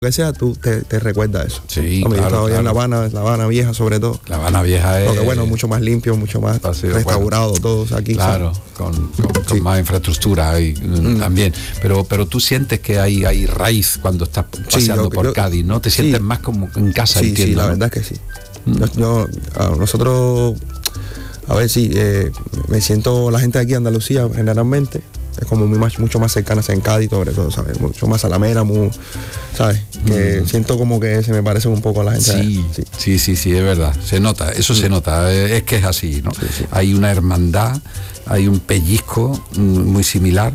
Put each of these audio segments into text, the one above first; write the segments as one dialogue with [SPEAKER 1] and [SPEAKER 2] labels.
[SPEAKER 1] que sea, tú te recuerdas eso.
[SPEAKER 2] Sí,
[SPEAKER 1] hombre,
[SPEAKER 2] claro,
[SPEAKER 1] yo estaba en La Habana Vieja sobre todo.
[SPEAKER 2] La Habana Vieja es...
[SPEAKER 1] Porque bueno, mucho más limpio, mucho más restaurado, todos aquí.
[SPEAKER 2] Claro, con más infraestructura y, también. Pero tú sientes que hay raíz cuando estás paseando por Cádiz, ¿no? Te sientes más como en casa, entiendo.
[SPEAKER 1] Sí, la verdad es que sí. Nosotros, a ver, me siento, la gente de aquí de Andalucía generalmente es como mucho más cercana en Cádiz, sobre todo, ¿sabes? Mucho más salamera, ¿sabes? Que siento como que se me parece un poco a la gente.
[SPEAKER 2] Sí, es verdad. Se nota, eso se nota. Es que es así, ¿no? Sí. Hay una hermandad, hay un pellizco muy similar.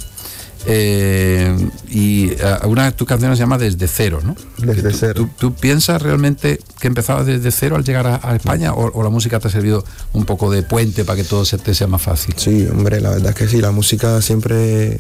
[SPEAKER 2] Y una de tus canciones se llama Desde Cero, ¿no?
[SPEAKER 1] Desde Cero.
[SPEAKER 2] ¿Tú piensas realmente que empezabas desde cero al llegar a España o la música te ha servido un poco de puente para que todo se te sea más fácil?
[SPEAKER 1] Sí, hombre, la verdad es que sí, la música siempre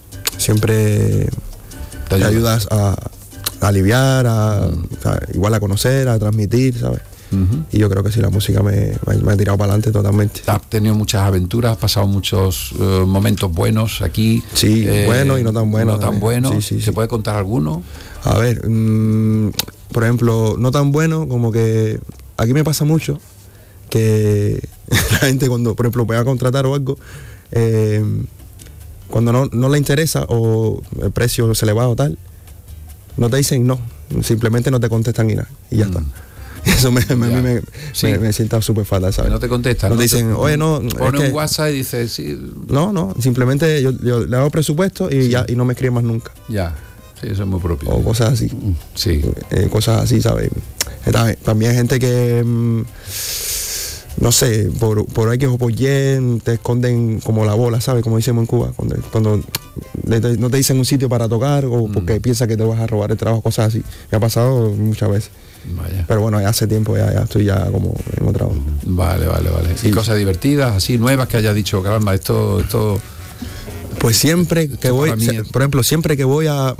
[SPEAKER 1] te ayuda a aliviar, igual a conocer, a transmitir, ¿sabes? Y yo creo que sí, la música me ha tirado para adelante totalmente.
[SPEAKER 2] Has tenido muchas aventuras, has pasado muchos momentos buenos aquí.
[SPEAKER 1] Sí, buenos y no tan buenos.
[SPEAKER 2] No tan buenos.
[SPEAKER 1] Sí.
[SPEAKER 2] ¿Se puede contar alguno?
[SPEAKER 1] A ver, por ejemplo, no tan bueno, como que aquí me pasa mucho que la gente cuando, por ejemplo, voy a contratar o algo, cuando no le interesa o el precio se le va o tal, no te dicen no, simplemente no te contestan y nada, y ya está. Eso me sienta súper fatal, ¿sabes?
[SPEAKER 2] No te contestan.
[SPEAKER 1] No te dicen, oye, no.
[SPEAKER 2] Pone un WhatsApp y dices, sí.
[SPEAKER 1] No, simplemente yo le hago presupuesto y ya, y no me escribe más nunca.
[SPEAKER 2] Ya, sí, eso es muy propio.
[SPEAKER 1] O cosas así.
[SPEAKER 2] Sí.
[SPEAKER 1] Cosas así, ¿sabes? También hay gente que, no sé, por X o por Y te esconden como la bola, ¿sabes? Como decimos en Cuba, cuando no te dicen un sitio para tocar o porque piensa que te vas a robar el trabajo, cosas así. Me ha pasado muchas veces.
[SPEAKER 2] Vaya.
[SPEAKER 1] Pero bueno, ya hace tiempo ya estoy ya como en otra onda.
[SPEAKER 2] Vale. Sí. ¿Y cosas divertidas, así, nuevas que hayas dicho, caramba, esto...
[SPEAKER 1] Pues siempre que voy, por ejemplo, siempre que voy a...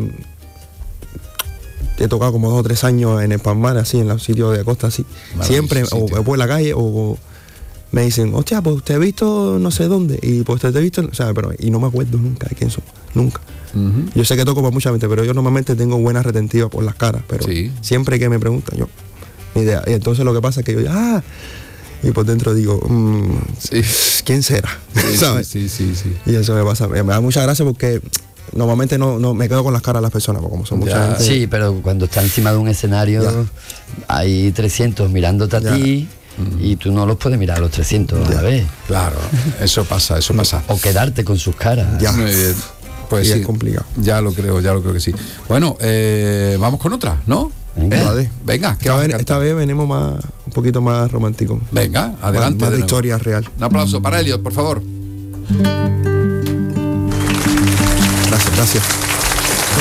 [SPEAKER 1] he tocado como 2 o 3 años en el Palmar, así, en los sitios de costa, así. Siempre, o voy a la calle, o me dicen, hostia, pues te he visto no sé dónde, y pues te he visto, o sea, pero y no me acuerdo nunca de quién son, nunca. Yo sé que toco para mucha gente, pero yo normalmente tengo buena retentiva por las caras, pero siempre que me preguntan, yo, ni idea. Y entonces lo que pasa es que yo, y por dentro digo, ¿quién será? ¿Sabes?
[SPEAKER 2] Sí.
[SPEAKER 1] Y eso me pasa, me da mucha gracia porque normalmente no me quedo con las caras de las personas, porque como son mucha gente.
[SPEAKER 3] Sí, pero cuando está encima de un escenario hay 300 mirándote a ti. Y tú no los puedes mirar a los 300 a la vez.
[SPEAKER 2] Claro, eso pasa.
[SPEAKER 3] O quedarte con sus caras.
[SPEAKER 2] Pues sí,
[SPEAKER 1] es complicado.
[SPEAKER 2] Ya lo creo que sí. Bueno, vamos con otra, ¿no? Venga,
[SPEAKER 1] esta vez venimos un poquito más romántico.
[SPEAKER 2] Venga, adelante.
[SPEAKER 1] Más de historia real.
[SPEAKER 2] Un aplauso para Elliot, por favor.
[SPEAKER 1] Gracias.